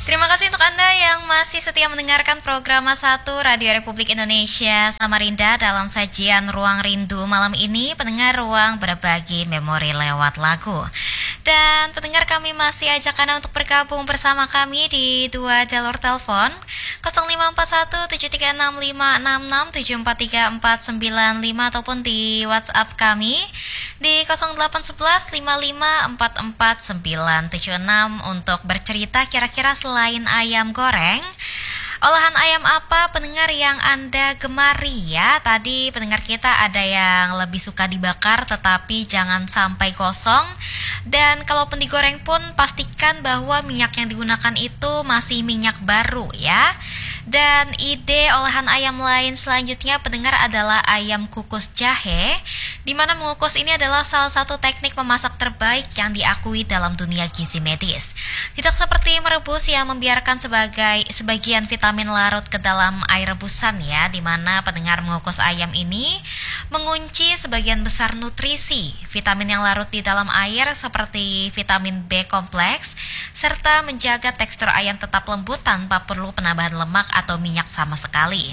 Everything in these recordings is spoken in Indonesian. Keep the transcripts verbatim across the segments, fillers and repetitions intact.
Terima kasih untuk Anda yang masih setia mendengarkan program satu Radio Republik Indonesia Samarinda dalam sajian Ruang Rindu malam ini. Pendengar ruang berbagi memori lewat lagu. Dan pendengar, kami masih ajak Anda untuk bergabung bersama kami di dua jalur telepon nol lima empat satu tujuh tiga enam lima enam enam tujuh empat tiga empat sembilan lima ataupun di WhatsApp kami di nol delapan satu satu lima lima empat empat sembilan tujuh enam untuk bercerita kira-kira selain ayam goreng, olahan ayam apa pendengar yang Anda gemari ya? Tadi pendengar kita ada yang lebih suka dibakar tetapi jangan sampai gosong. Dan kalaupun digoreng pun pastikan bahwa minyak yang digunakan itu masih minyak baru ya. Dan ide olahan ayam lain selanjutnya pendengar adalah ayam kukus jahe, di mana mengukus ini adalah salah satu teknik memasak terbaik yang diakui dalam dunia gizi medis. Tidak seperti merebus yang membiarkan sebagai sebagian vitamin larut ke dalam air rebusan ya, di mana pendengar mengukus ayam ini mengunci sebagian besar nutrisi vitamin yang larut di dalam air seperti vitamin B kompleks, serta menjaga tekstur ayam tetap lembut tanpa perlu penambahan lemak atau minyak sama sekali.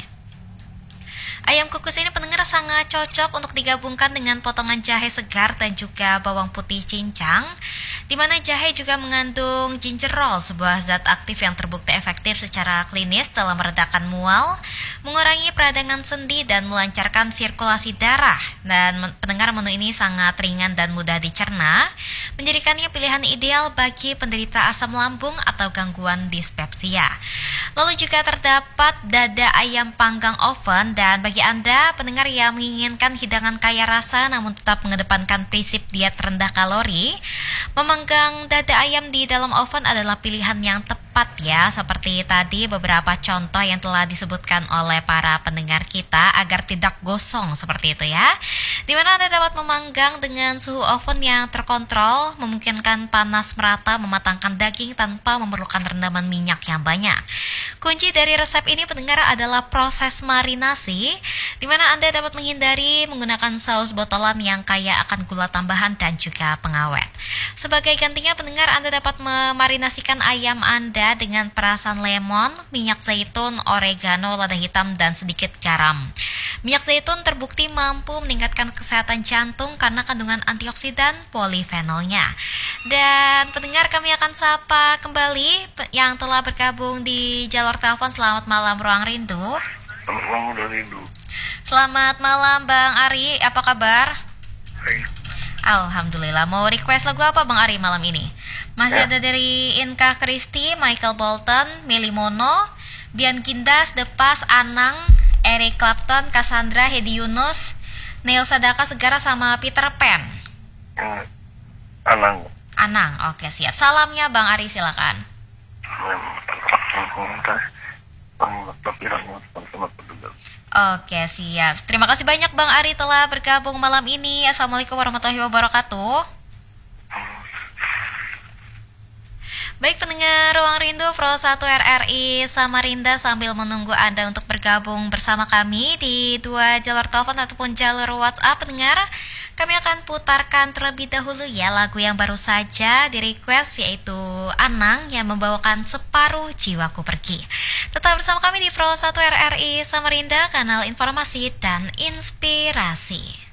Ayam kukus ini pendengar sangat cocok untuk digabungkan dengan potongan jahe segar dan juga bawang putih cincang, di mana jahe juga mengandung gingerol, sebuah zat aktif yang terbukti efektif secara klinis dalam meredakan mual, mengurangi peradangan sendi dan melancarkan sirkulasi darah. Dan pendengar, menu ini sangat ringan dan mudah dicerna, menjadikannya pilihan ideal bagi penderita asam lambung atau gangguan dispepsia. Lalu juga terdapat dada ayam panggang oven, dan bagi Anda pendengar yang menginginkan hidangan kaya rasa namun tetap mengedepankan prinsip diet rendah kalori, memanggang dada ayam di dalam oven adalah pilihan yang tepat ya, seperti tadi beberapa contoh yang telah disebutkan oleh para pendengar kita agar tidak gosong seperti itu ya. Dimana Anda dapat memanggang dengan suhu oven yang terkontrol, memungkinkan panas merata mematangkan daging tanpa memerlukan rendaman minyak yang banyak. Kunci dari resep ini pendengar adalah proses marinasi, di mana Anda dapat menghindari menggunakan saus botolan yang kaya akan gula tambahan dan juga pengawet. Sebagai gantinya pendengar, Anda dapat memarinasikan ayam Anda dengan perasan lemon, minyak zaitun, oregano, lada hitam, dan sedikit garam. Minyak zaitun terbukti mampu meningkatkan kesehatan jantung karena kandungan antioksidan polifenolnya. Dan pendengar, kami akan sapa kembali yang telah bergabung di jalur telepon. Selamat malam Ruang Rindu. Selamat malam Ruang Rindu. Selamat malam Bang Ari, apa kabar? Baik. Alhamdulillah. Mau request lagu apa Bang Ari malam ini? Masih Ya. ada dari Inka Christy, Michael Bolton, Mili Mono, Bian Kindas, The Past, Anang, Eric Clapton, Cassandra, Hedi Yunus, Neil Sadaka Segara, sama Peter Pan. Yang Anang. Anang, oke siap. Salamnya Bang Ari silakan. Oke siap. Terima kasih banyak Bang Ari telah bergabung malam ini. Assalamualaikum warahmatullahi wabarakatuh. Baik pendengar Ruang Rindu Pro satu R R I Samarinda, sambil menunggu Anda untuk bergabung bersama kami di dua jalur telepon ataupun jalur WhatsApp pendengar, kami akan putarkan terlebih dahulu ya lagu yang baru saja di request, yaitu Anang yang membawakan Separuh Jiwaku Pergi. Tetap bersama kami di Pro satu R R I Samarinda, kanal informasi dan inspirasi.